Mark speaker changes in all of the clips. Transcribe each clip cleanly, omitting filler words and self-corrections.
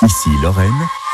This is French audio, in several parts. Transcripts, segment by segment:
Speaker 1: Ici Lorraine,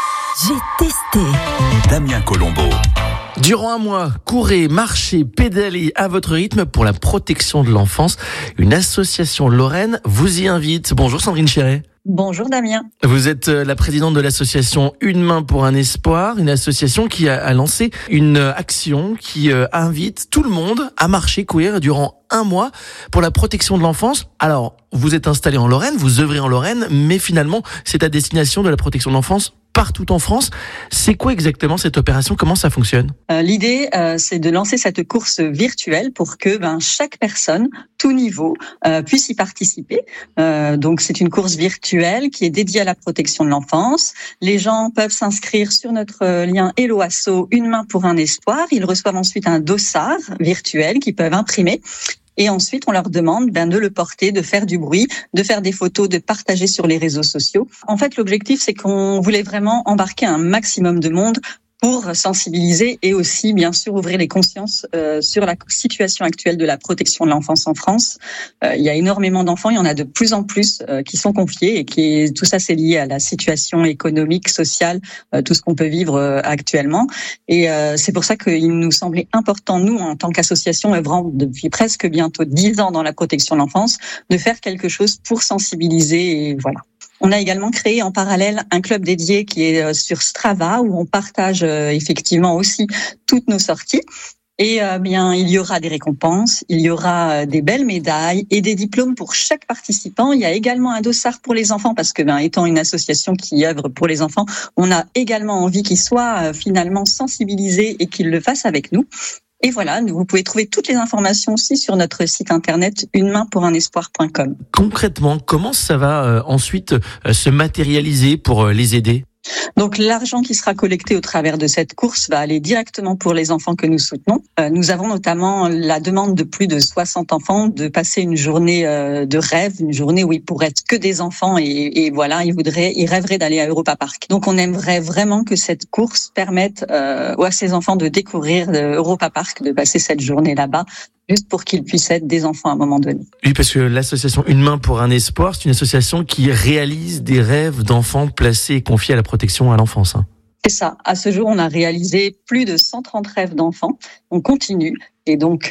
Speaker 2: J'ai testé.
Speaker 1: Damien Colombo.
Speaker 3: Durant un mois, courez, marchez, pédalez à votre rythme pour la protection de l'enfance. Une association lorraine vous y invite. Bonjour Sandrine Chéret.
Speaker 4: Bonjour Damien.
Speaker 3: Vous êtes la présidente de l'association Une main pour un espoir, une association qui a lancé une action qui invite tout le monde à marcher, courir durant un mois pour la protection de l'enfance. Alors, vous êtes installé en Lorraine, vous œuvrez en Lorraine, mais finalement, c'est à destination de la protection de l'enfance partout en France. C'est quoi exactement cette opération? Comment ça fonctionne?
Speaker 4: L'idée, c'est de lancer cette course virtuelle pour que chaque personne, tout niveau, puisse y participer. Donc, c'est une course virtuelle qui est dédiée à la protection de l'enfance. Les gens peuvent s'inscrire sur notre lien Hello Asso, Une main pour un espoir. Ils reçoivent ensuite un dossard virtuel qu'ils peuvent imprimer. Et ensuite, on leur demande de le porter, de faire du bruit, de faire des photos, de partager sur les réseaux sociaux. En fait, l'objectif, c'est qu'on voulait vraiment embarquer un maximum de monde pour sensibiliser et aussi, bien sûr, ouvrir les consciences sur la situation actuelle de la protection de l'enfance en France. Il y a énormément d'enfants, il y en a de plus en plus qui sont confiés et tout ça, c'est lié à la situation économique, sociale, tout ce qu'on peut vivre actuellement. Et c'est pour ça qu'il nous semblait important, nous, en tant qu'association œuvrant depuis presque bientôt 10 ans dans la protection de l'enfance, de faire quelque chose pour sensibiliser et voilà. On a également créé en parallèle un club dédié qui est sur Strava où on partage effectivement aussi toutes nos sorties. Et il y aura des récompenses, il y aura des belles médailles et des diplômes pour chaque participant. Il y a également un dossard pour les enfants parce que étant une association qui œuvre pour les enfants, on a également envie qu'ils soient finalement sensibilisés et qu'ils le fassent avec nous. Et voilà, vous pouvez trouver toutes les informations aussi sur notre site internet unemainpouranespoir.com.
Speaker 3: Concrètement, comment ça va ensuite se matérialiser pour les aider ?
Speaker 4: Donc l'argent qui sera collecté au travers de cette course va aller directement pour les enfants que nous soutenons. Nous avons notamment la demande de plus de 60 enfants de passer une journée de rêve, une journée où ils pourraient être que des enfants et voilà, ils rêveraient d'aller à Europa Park. Donc on aimerait vraiment que cette course permette à ces enfants de découvrir Europa Park, de passer cette journée là-bas, juste pour qu'ils puissent être des enfants à un moment donné.
Speaker 3: Oui, parce que l'association Une main pour un espoir, c'est une association qui réalise des rêves d'enfants placés et confiés à la protection à l'enfance.
Speaker 4: C'est ça. À ce jour, on a réalisé plus de 130 rêves d'enfants. On continue. Et donc,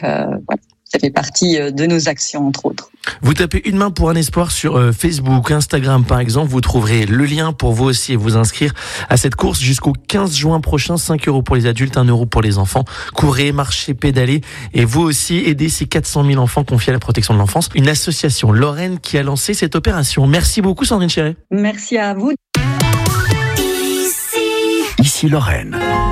Speaker 4: ça fait partie de nos actions, entre autres.
Speaker 3: Vous tapez Une main pour un espoir sur Facebook, Instagram par exemple, vous trouverez le lien pour vous aussi vous inscrire à cette course jusqu'au 15 juin prochain, 5 € pour les adultes, 1 € pour les enfants. Courez, marchez, pédalez et vous aussi aidez ces 400 000 enfants confiés à la protection de l'enfance. Une association lorraine qui a lancé cette opération. Merci beaucoup Sandrine Chéret.
Speaker 4: Merci à vous.
Speaker 1: Ici Lorraine.